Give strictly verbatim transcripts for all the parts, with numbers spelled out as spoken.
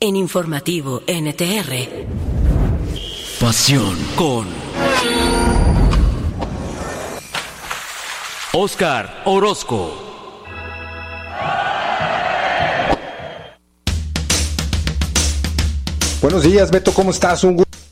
En Informativo N T R. Pasión con Óscar Orozco. Buenos días, Beto, ¿cómo estás? Un gusto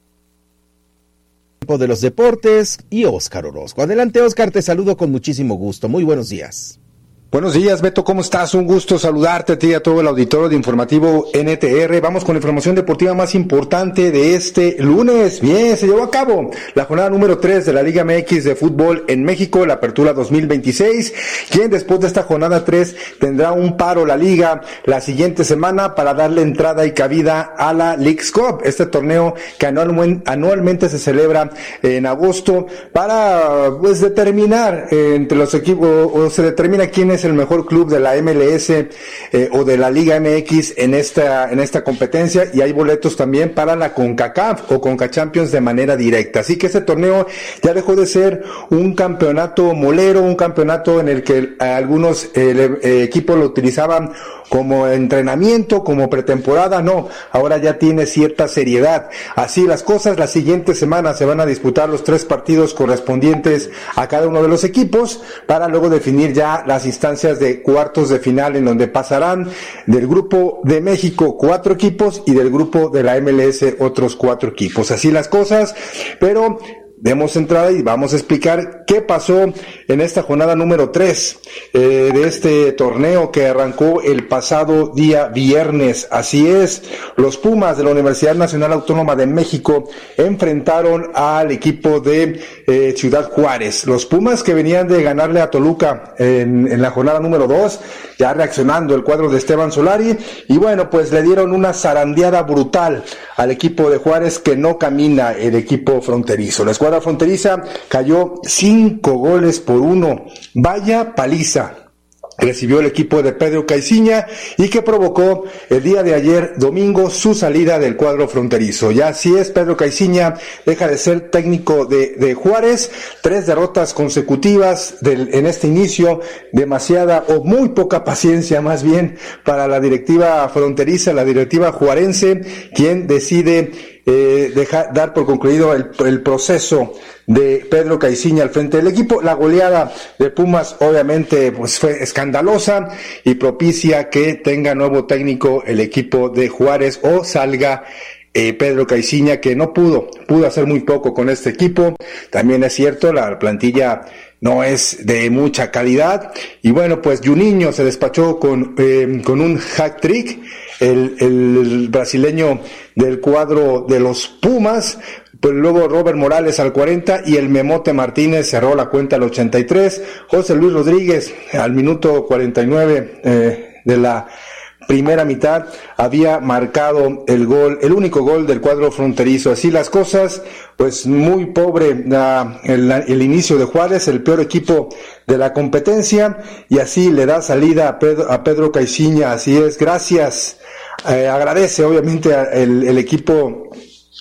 de los deportes y Óscar Orozco. Adelante, Óscar, te saludo con muchísimo gusto. Muy buenos días. Buenos días, Beto, ¿cómo estás? Un gusto saludarte a ti y a todo el auditorio de Informativo N T R. Vamos con la información deportiva más importante de este lunes. Bien, se llevó a cabo la jornada número tres de la Liga M X de fútbol en México, la apertura dos mil veintiséis, quien después de esta jornada tres tendrá un paro la liga la siguiente semana para darle entrada y cabida a la Leagues Cup, este torneo que anual, anualmente se celebra en agosto para pues determinar eh, entre los equipos, o se determina quién es el mejor club de la M L S eh, o de la Liga M X en esta en esta competencia, y hay boletos también para la CONCACAF o CONCACHAMPIONS de manera directa. Así que este torneo ya dejó de ser un campeonato molero, un campeonato en el que algunos eh, eh, equipos lo utilizaban como entrenamiento, como pretemporada. No, ahora ya tiene cierta seriedad. Así las cosas, la siguiente semana se van a disputar los tres partidos correspondientes a cada uno de los equipos para luego definir ya las instancias de cuartos de final, en donde pasarán del grupo de México cuatro equipos y del grupo de la M L S otros cuatro equipos. Así las cosas, pero demos entrada y vamos a explicar qué pasó en esta jornada número tres eh, de este torneo que arrancó el pasado día viernes. Así es, los Pumas de la Universidad Nacional Autónoma de México enfrentaron al equipo de eh, Ciudad Juárez. Los Pumas que venían de ganarle a Toluca en, en la jornada número dos, ya reaccionando el cuadro de Esteban Solari, y bueno, pues le dieron una zarandeada brutal al equipo de Juárez, que no camina el equipo fronterizo. La escuadra fronteriza cayó cinco goles por uno. Vaya paliza recibió el equipo de Pedro Caiciña, y que provocó el día de ayer domingo su salida del cuadro fronterizo. Ya así es, Pedro Caiciña deja de ser técnico de, de Juárez. Tres derrotas consecutivas del, en este inicio, demasiada o muy poca paciencia más bien para la directiva fronteriza, la directiva juarense, quien decide eh, dejar, dar por concluido el, el proceso de Pedro Caiciña al frente del equipo. La goleada de Pumas obviamente pues fue escandalosa y propicia que tenga nuevo técnico el equipo de Juárez, o salga eh, Pedro Caiciña, que no pudo, pudo hacer muy poco con este equipo. También es cierto, la plantilla no es de mucha calidad, y bueno, pues Juninho se despachó con eh, con un hat trick, el, el brasileño del cuadro de los Pumas. Pues luego Robert Morales al cuarenta y el Memote Martínez cerró la cuenta al ochenta y tres. José Luis Rodríguez al minuto cuarenta y nueve eh, de la primera mitad había marcado el gol, el único gol del cuadro fronterizo. Así las cosas, pues muy pobre uh, el, el inicio de Juárez, el peor equipo de la competencia, y así le da salida a Pedro, a Pedro Caiciña. Así es, gracias. Eh, agradece obviamente el, el equipo.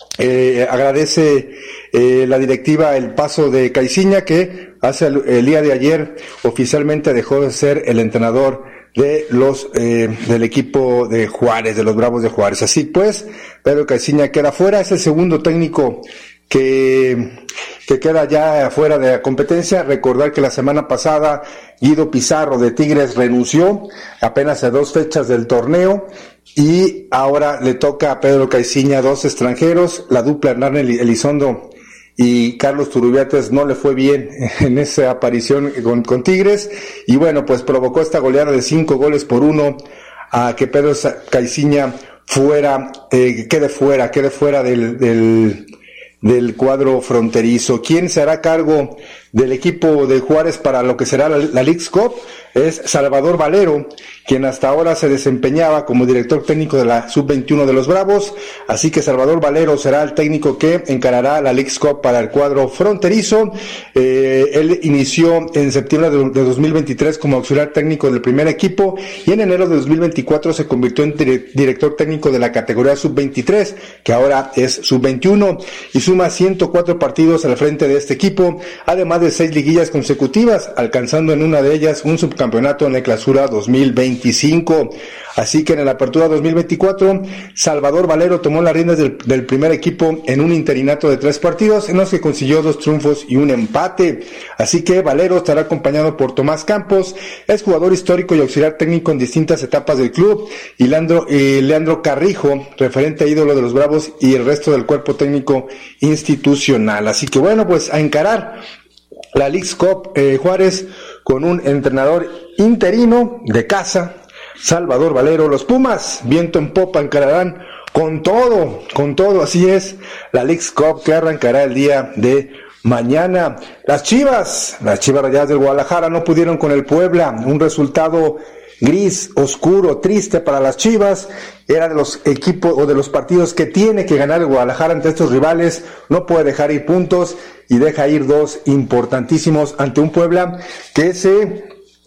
Eh, agradece eh, la directiva el paso de Caiciña, que hace el, el día de ayer oficialmente dejó de ser el entrenador de los eh, del equipo de Juárez, de los Bravos de Juárez. Así pues, Pedro Caiciña queda fuera, es el segundo técnico que que queda ya fuera de la competencia. Recordar que la semana pasada Guido Pizarro de Tigres renunció apenas a dos fechas del torneo, y ahora le toca a Pedro Caiciña, dos extranjeros. La dupla Hernán Elizondo y Carlos Turrubiates no le fue bien en esa aparición con, con Tigres, y bueno, pues provocó esta goleada de cinco goles por uno a que Pedro Caiciña fuera, eh, quede fuera, quede fuera del, del del cuadro fronterizo. ¿Quién se hará cargo del equipo de Juárez para lo que será la, la Leagues Cup? Es Salvador Valero, quien hasta ahora se desempeñaba como director técnico de la sub veintiuno de los Bravos. Así que Salvador Valero será el técnico que encarará la Leagues Cup para el cuadro fronterizo. Eh, él inició en septiembre de, de dos mil veintitrés como auxiliar técnico del primer equipo, y en enero de dos mil veinticuatro se convirtió en dire, director técnico de la categoría sub veintitrés, que ahora es sub veintiuno, y suma ciento cuatro partidos al frente de este equipo, además de seis liguillas consecutivas, alcanzando en una de ellas un subcampeonato campeonato en la Clausura dos mil veinticinco. Así que en la Apertura dos mil veinticuatro, Salvador Valero tomó las riendas del, del primer equipo en un interinato de tres partidos, en los que consiguió dos triunfos y un empate. Así que Valero estará acompañado por Tomás Campos, es jugador histórico y auxiliar técnico en distintas etapas del club, y Leandro, eh, Leandro Carrijo, referente e ídolo de los Bravos, y el resto del cuerpo técnico institucional. Así que bueno, pues a encarar la Leagues Cup eh, Juárez con un entrenador interino de casa, Salvador Valero. Los Pumas, viento en popa, encararán con todo, con todo, así es, la Leagues Cup que arrancará el día de mañana. Las Chivas, las Chivas Rayadas del Guadalajara no pudieron con el Puebla, un resultado gris, oscuro, triste para las Chivas. Era de los equipos o de los partidos que tiene que ganar el Guadalajara ante estos rivales, no puede dejar ir puntos y deja ir dos importantísimos ante un Puebla que se,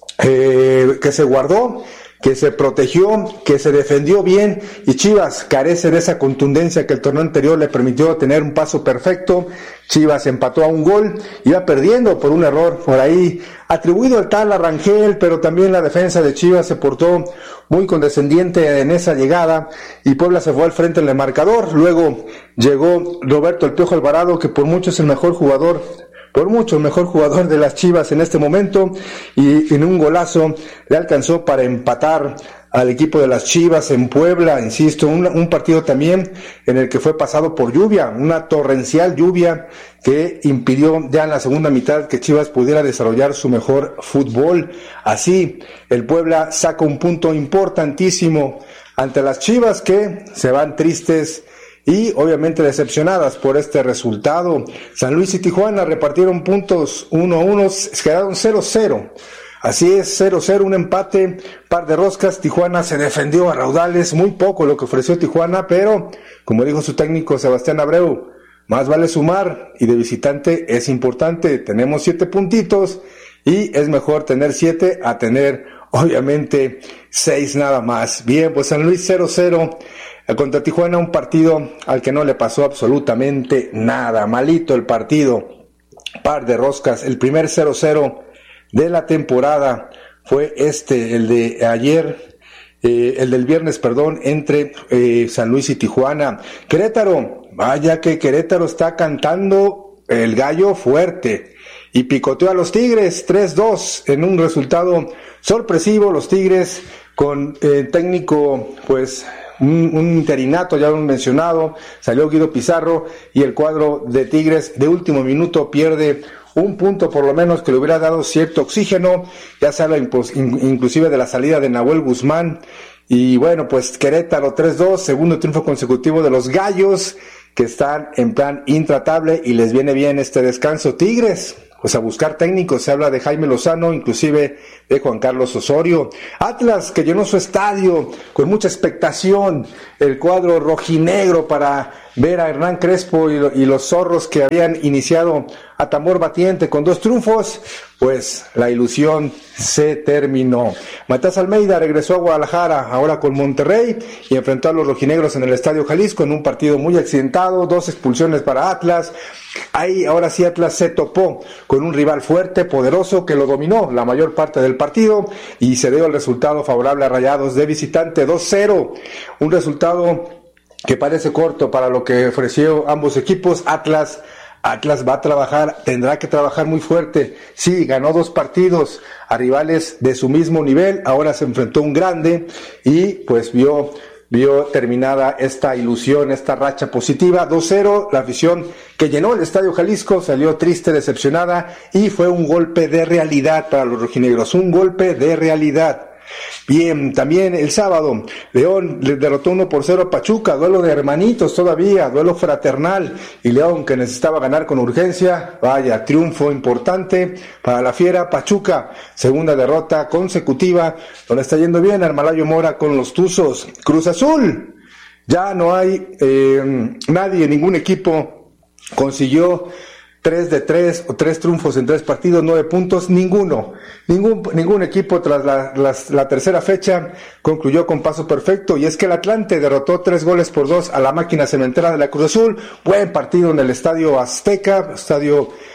eh, que se guardó, que se protegió, que se defendió bien, y Chivas carece de esa contundencia que el torneo anterior le permitió tener un paso perfecto. Chivas empató a un gol, iba perdiendo por un error por ahí atribuido al tal Arrangel, pero también la defensa de Chivas se portó muy condescendiente en esa llegada y Puebla se fue al frente en el marcador. Luego llegó Roberto El Piojo Alvarado, que por mucho es el mejor jugador por mucho el mejor jugador de las Chivas en este momento, y en un golazo le alcanzó para empatar al equipo de las Chivas en Puebla. Insisto, un, un partido también en el que fue pasado por lluvia, una torrencial lluvia que impidió ya en la segunda mitad que Chivas pudiera desarrollar su mejor fútbol. Así, el Puebla saca un punto importantísimo ante las Chivas, que se van tristes y obviamente decepcionadas por este resultado. San Luis y Tijuana repartieron puntos uno a uno, quedaron cero cero. Así es, cero cero, un empate, par de roscas. Tijuana se defendió a raudales, muy poco lo que ofreció Tijuana, pero como dijo su técnico Sebastián Abreu, más vale sumar, y de visitante es importante. Tenemos siete puntitos y es mejor tener siete a tener obviamente seis nada más. Bien, pues San Luis cero cero contra Tijuana, un partido al que no le pasó absolutamente nada, malito el partido, par de roscas. El primer cero cero de la temporada fue este, el de ayer, eh, el del viernes, perdón, entre eh, San Luis y Tijuana. Querétaro, vaya que Querétaro está cantando el gallo fuerte y picoteó a los Tigres tres dos en un resultado sorpresivo. Los Tigres con eh, técnico, pues Un, un interinato, ya lo hemos mencionado, salió Guido Pizarro, y el cuadro de Tigres de último minuto pierde un punto por lo menos que le hubiera dado cierto oxígeno. Ya se habla inclusive de la salida de Nahuel Guzmán, y bueno, pues Querétaro tres dos, segundo triunfo consecutivo de los Gallos, que están en plan intratable y les viene bien este descanso. Tigres, pues a buscar técnicos, se habla de Jaime Lozano, inclusive de Juan Carlos Osorio. Atlas, que llenó su estadio con mucha expectación, el cuadro rojinegro, para ver a Hernán Crespo y, lo, y los zorros que habían iniciado a tambor batiente con dos triunfos, pues la ilusión se terminó. Matías Almeida regresó a Guadalajara, ahora con Monterrey, y enfrentó a los rojinegros en el Estadio Jalisco en un partido muy accidentado, dos expulsiones para Atlas. Ahí ahora sí Atlas se topó con un rival fuerte, poderoso, que lo dominó la mayor parte del partido y se dio el resultado favorable a Rayados de visitante dos cero, un resultado que parece corto para lo que ofreció ambos equipos. Atlas Atlas va a trabajar, tendrá que trabajar muy fuerte. Sí, ganó dos partidos a rivales de su mismo nivel, ahora se enfrentó a un grande y pues vio vio terminada esta ilusión, esta racha positiva. Dos cero, la afición que llenó el Estadio Jalisco salió triste, decepcionada, y fue un golpe de realidad para los rojinegros, un golpe de realidad. Bien, también el sábado, León le derrotó uno por cero a Pachuca, duelo de hermanitos todavía, duelo fraternal, y León, que necesitaba ganar con urgencia, vaya, triunfo importante para la fiera. Pachuca, segunda derrota consecutiva, donde está yendo bien Armalayo Mora con los Tuzos. Cruz Azul, ya no hay eh, nadie, ningún equipo consiguió tres de tres o tres triunfos en tres partidos, nueve puntos, ninguno, ningún ningún equipo tras la, la, la tercera fecha concluyó con paso perfecto, y es que el Atlante derrotó tres goles por dos a la máquina cementera de la Cruz Azul. Buen partido en el Estadio Azteca, estadio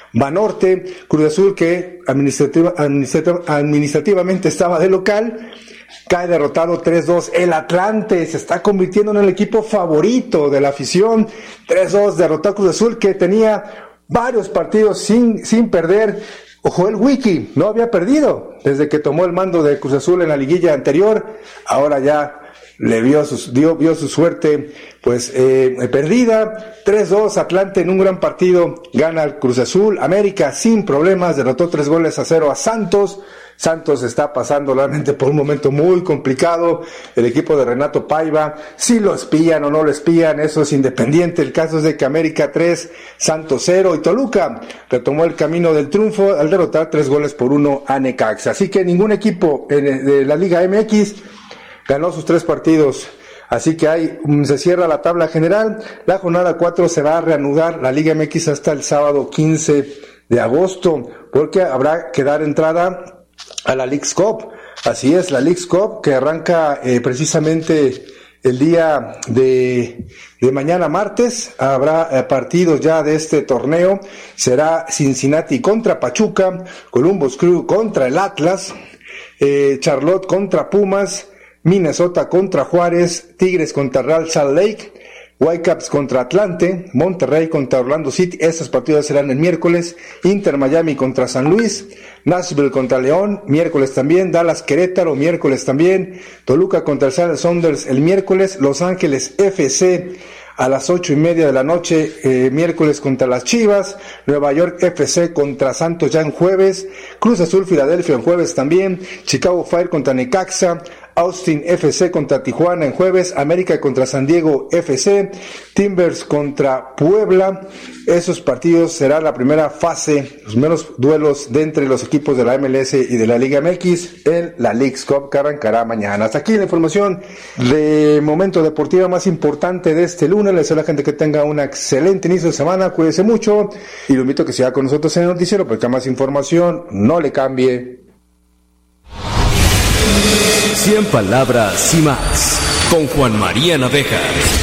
Banorte, Cruz Azul, que administrativa, administrativa, administrativamente estaba de local, cae derrotado tres dos. El Atlante se está convirtiendo en el equipo favorito de la afición. tres dos derrotó a Cruz Azul, que tenía varios partidos sin, sin perder. Ojo, el Wiki no había perdido desde que tomó el mando de Cruz Azul en la liguilla anterior. Ahora ya le vio su, dio, vio su suerte pues eh, perdida. tres dos, Atlante en un gran partido gana al Cruz Azul. América sin problemas derrotó tres goles a cero a Santos. Santos está pasando realmente por un momento muy complicado. El equipo de Renato Paiva, si lo espían o no lo espían, eso es independiente. El caso es de que América tres, Santos cero, y Toluca retomó el camino del triunfo al derrotar tres goles por uno a Necaxa. Así que ningún equipo en, de la Liga M X ganó sus tres partidos. Así que ahí se cierra la tabla general. La jornada cuatro se va a reanudar la Liga M X hasta el sábado quince de agosto, porque habrá que dar entrada a la Leagues Cup. Así es, la Leagues Cup, que arranca eh, precisamente el día de, de mañana martes. Habrá eh, partidos ya de este torneo. Será Cincinnati contra Pachuca, Columbus Crew contra el Atlas, eh, Charlotte contra Pumas, Minnesota contra Juárez, Tigres contra Real Salt Lake, Whitecaps contra Atlante, Monterrey contra Orlando City. Estos partidos serán el miércoles. Inter Miami contra San Luis, Nashville contra León, miércoles también. Dallas Querétaro, miércoles también. Toluca contra el Seattle Sounders el miércoles. Los Ángeles F C a las ocho y media de la noche, eh, miércoles contra las Chivas. Nueva York F C contra Santos ya en jueves. Cruz Azul Filadelfia en jueves también. Chicago Fire contra Necaxa. Austin F C contra Tijuana en jueves, América contra San Diego F C, Timbers contra Puebla. Esos partidos serán la primera fase, los menos duelos de entre los equipos de la M L S y de la Liga M X en la Leagues Cup, que arrancará mañana. Hasta aquí la información de momento deportiva más importante de este lunes. Les deseo a la gente que tenga un excelente inicio de semana, cuídese mucho y lo invito a que siga con nosotros en el noticiero, porque más información no le cambie. Cien palabras y más, con Juan María Naveja.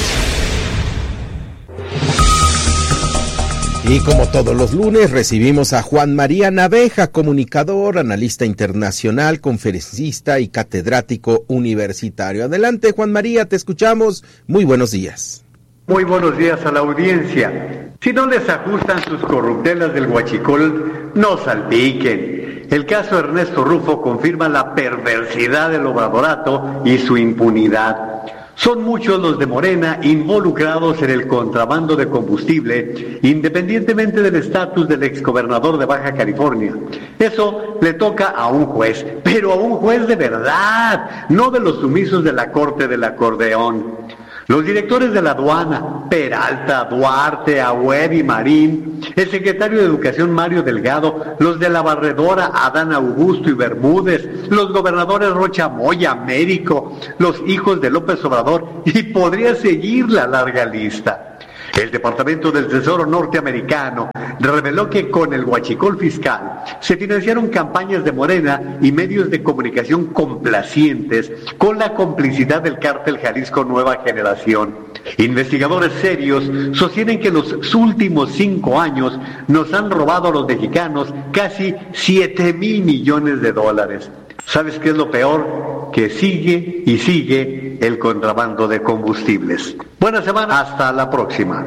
Y como todos los lunes, recibimos a Juan María Naveja, comunicador, analista internacional, conferencista y catedrático universitario. Adelante, Juan María, te escuchamos. Muy buenos días. Muy buenos días a la audiencia. Si no les ajustan sus corruptelas del huachicol, no salpiquen. El caso Ernesto Rufo confirma la perversidad del obradorato y su impunidad. Son muchos los de Morena involucrados en el contrabando de combustible, independientemente del estatus del exgobernador de Baja California. Eso le toca a un juez, pero a un juez de verdad, no de los sumisos de la corte del acordeón. Los directores de la aduana, Peralta, Duarte, Agüed y Marín, el secretario de Educación Mario Delgado, los de la barredora Adán Augusto y Bermúdez, los gobernadores Rocha Moya, Américo, los hijos de López Obrador, y podría seguir la larga lista. El Departamento del Tesoro norteamericano reveló que con el huachicol fiscal se financiaron campañas de Morena y medios de comunicación complacientes con la complicidad del cártel Jalisco Nueva Generación. Investigadores serios sostienen que los últimos cinco años nos han robado a los mexicanos casi siete mil millones de dólares. ¿Sabes qué es lo peor? Que sigue y sigue el contrabando de combustibles. Buena semana, hasta la próxima.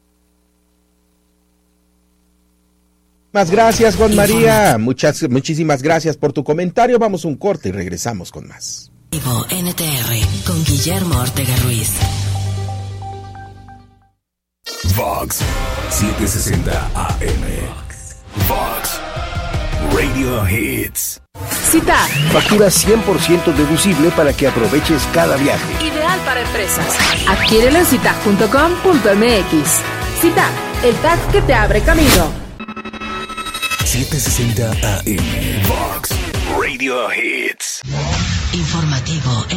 Más gracias, Juan María. Muchas, muchísimas gracias por tu comentario. Vamos a un corte y regresamos con más. N T R con Guillermo Ortega Ruiz. Vox setecientos sesenta A M. Vox Radio Hits. Cita. Factura cien por ciento deducible para que aproveches cada viaje. Ideal para empresas. Adquiérelo en cita punto com punto m x. Cita, el tag que te abre camino. setecientos sesenta A M. Vox Radio Hits. Informativo.